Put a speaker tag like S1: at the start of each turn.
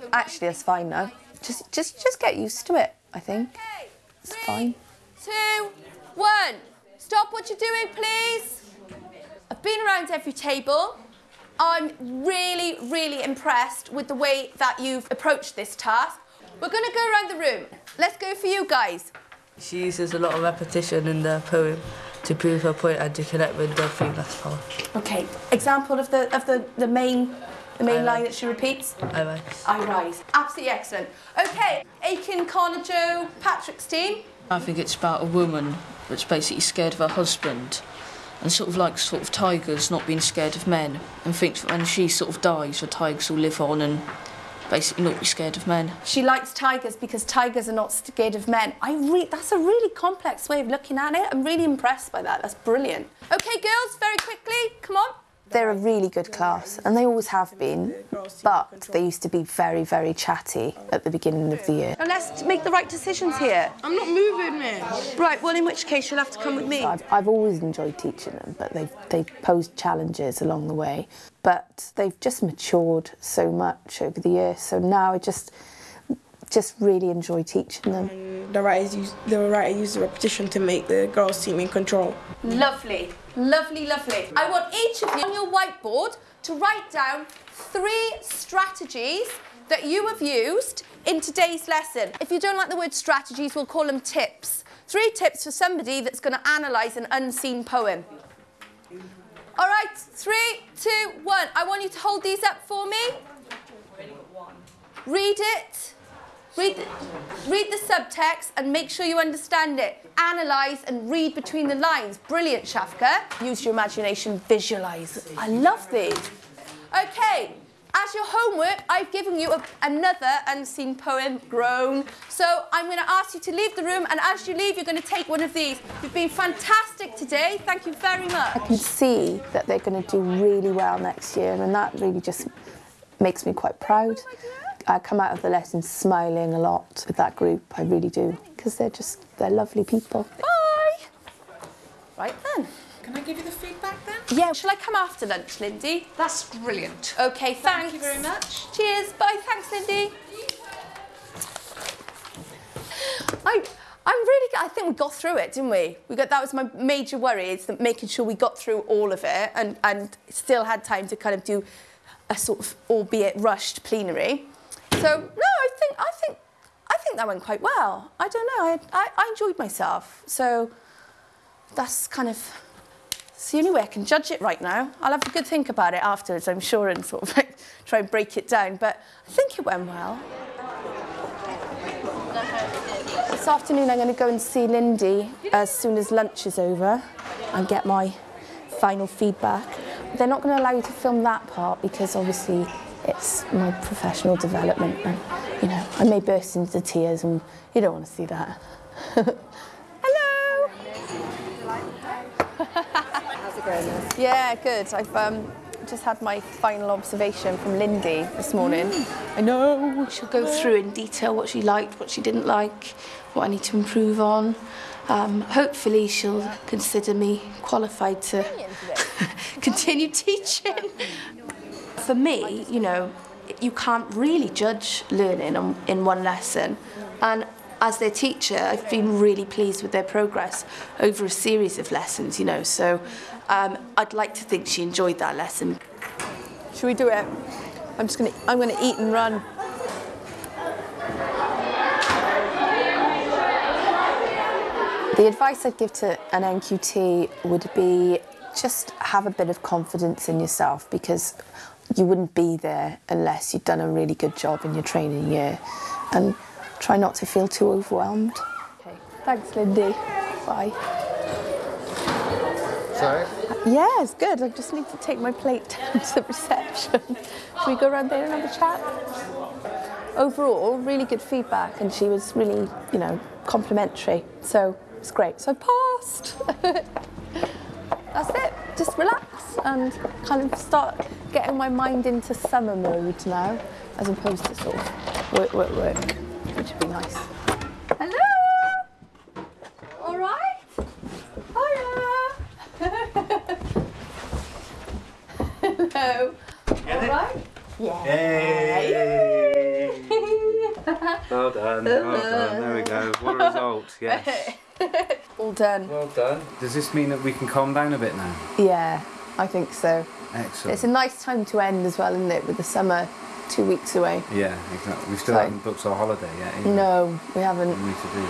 S1: Actually, it's fine now. Just get used to it, I think.
S2: Okay.
S1: It's fine.
S2: 2, 1. Stop what you're doing, please. I've been around every table. I'm really, really impressed with the way that you've approached this task. We're going to go around the room. Let's go for you guys.
S3: She uses a lot of repetition in the poem to prove her point and to connect with the female part.
S2: Okay, example of the main line that she repeats.
S3: I rise.
S2: I rise. Absolutely excellent. Okay, Aiken, Connor, Joe, Patrick's team.
S4: I think it's about a woman that's basically scared of her husband and sort of tigers not being scared of men and thinks when she sort of dies, the tigers will live on and basically not be scared of men.
S2: She likes tigers because tigers are not scared of men. That's a really complex way of looking at it. I'm really impressed by that. That's brilliant. Okay, girls, very quickly, come on.
S1: They're a really good class, and they always have been, but they used to be very, very chatty at the beginning of the year.
S2: Now let's make the right decisions here.
S5: I'm not moving, miss.
S2: Right, well, in which case you'll have to come with me.
S1: I've always enjoyed teaching them, but they've posed challenges along the way. But they've just matured so much over the years, so now I just really enjoy teaching them.
S5: And the writer used the repetition to make the girls team in control.
S2: Lovely, lovely, lovely. I want each of you on your whiteboard to write down 3 strategies that you have used in today's lesson. If you don't like the word strategies, we'll call them tips. 3 tips for somebody that's going to analyse an unseen poem. All right, 3, 2, 1. I want you to hold these up for me. Read it. Read the subtext and make sure you understand it. Analyse and read between the lines. Brilliant, Shafka. Use your imagination, visualise. I love these. Okay, as your homework, I've given you another unseen poem, Grown. So I'm going to ask you to leave the room, and as you leave, you're going to take one of these. You've been fantastic today. Thank you very much.
S1: I can see that they're going to do really well next year, and that really just makes me quite proud. I come out of the lesson smiling a lot with that group, I really do, because they're lovely people.
S2: Bye! Right then.
S6: Can I give you the feedback then?
S2: Yeah, shall I come after lunch, Lindy?
S6: That's brilliant.
S2: Okay, thanks.
S6: Thank you very much.
S2: Cheers, bye, thanks, Lindy. I think we got through it, didn't we? That was my major worry, is that making sure we got through all of it and still had time to kind of do a sort of, albeit rushed, plenary. So no, I think that went quite well. I don't know. I enjoyed myself. So that's kind of it's the only way I can judge it right now. I'll have a good think about it afterwards, I'm sure, and sort of like try and break it down. But I think it went well. This afternoon I'm going to go and see Lindy as soon as lunch is over and get my final feedback. They're not going to allow you to film that part because obviously it's my professional development, and you know, I may burst into tears and you don't want to see that. Hello! How's it going? Yeah, good. I've just had my final observation from Lindy this morning. I know, she'll go through in detail what she liked, what she didn't like, what I need to improve on. Hopefully she'll consider me qualified to continue teaching. For me, you know, you can't really judge learning in one lesson. And as their teacher, I've been really pleased with their progress over a series of lessons, you know. So I'd like to think she enjoyed that lesson. Should we do it? I'm gonna eat and run. The advice I'd give to an NQT would be just have a bit of confidence in yourself, because you wouldn't be there unless you'd done a really good job in your training year, and try not to feel too overwhelmed. Okay, thanks, Lindy. Bye.
S7: Sorry?
S1: Yeah, it's good. I just need to take my plate down to the reception. Should we go around there and have a chat? Overall, really good feedback, and she was really, you know, complimentary. So it's great. So I passed. That's it. Just relax and kind of start getting my mind into summer mode now, as opposed to sort of work, which would be nice. Hello? All right? Hiya. Hello. All right? Yeah.
S7: Hey. Well done, well done. There we go. What a result, yes.
S1: All done.
S7: Well done. Does this mean that we can calm down a bit now?
S1: Yeah, I think so.
S7: Excellent.
S1: It's a nice time to end as well, isn't it, with the summer 2 weeks away?
S7: Yeah, exactly. We still
S1: So-
S7: haven't booked our holiday yet either.
S1: No, we haven't.
S7: We need to do